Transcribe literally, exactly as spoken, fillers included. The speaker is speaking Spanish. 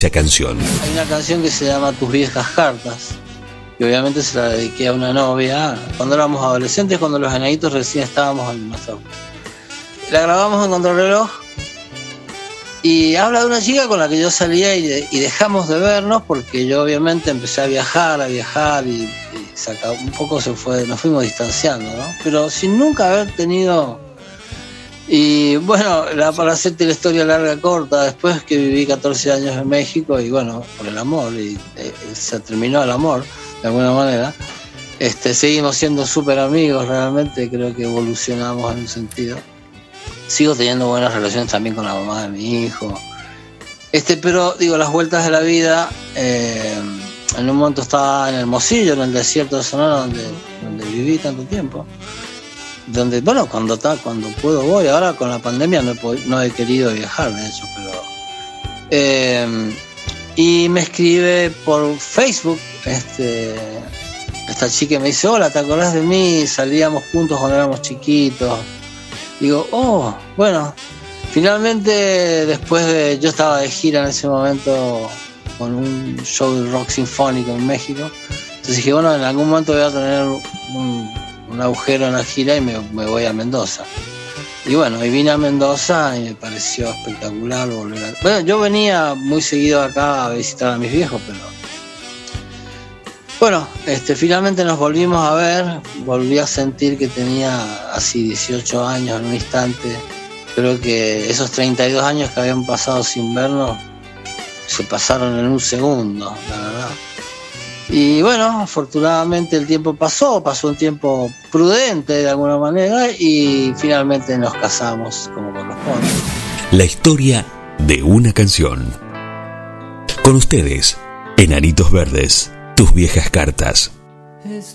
Esa canción. Hay una canción que se llama Tus viejas cartas, que obviamente se la dediqué a una novia cuando éramos adolescentes, cuando los enanitos recién estábamos en nuestra... La grabamos en Contrarreloj y habla de una chica con la que yo salía y, de, y dejamos de vernos porque yo obviamente empecé a viajar, a viajar y, y saca, un poco se fue, nos fuimos distanciando, ¿no? Pero sin nunca haber tenido... Y bueno, la, para hacerte la historia larga corta, después que viví catorce años en México y bueno, por el amor, y eh, se terminó el amor de alguna manera, este, seguimos siendo súper amigos, realmente creo que evolucionamos en un sentido. Sigo teniendo buenas relaciones también con la mamá de mi hijo. Este, pero digo, las vueltas de la vida, eh, en un momento estaba en Hermosillo, en el desierto de Sonora, donde, donde viví tanto tiempo. Donde, bueno, cuando ta, cuando puedo voy. Ahora con la pandemia no he, no he querido viajar, de hecho, pero... Eh, y me escribe por Facebook este, esta chica me dice, hola, ¿te acordás de mí? Salíamos juntos cuando éramos chiquitos. Digo, oh, bueno, finalmente después de... Yo estaba de gira en ese momento con un show de rock sinfónico en México. Entonces dije, bueno, en algún momento voy a tener un... un agujero en la gira y me, me voy a Mendoza. Y bueno, y vine a Mendoza y me pareció espectacular volver a... Bueno, yo venía muy seguido acá a visitar a mis viejos, pero... Bueno, este, finalmente nos volvimos a ver, volví a sentir que tenía así dieciocho años en un instante. Creo que esos treinta y dos años que habían pasado sin vernos se pasaron en un segundo, la verdad. Y bueno, afortunadamente el tiempo pasó, pasó un tiempo prudente de alguna manera y finalmente nos casamos como corresponde. La historia de una canción. Con ustedes, Enanitos Verdes, tus viejas cartas.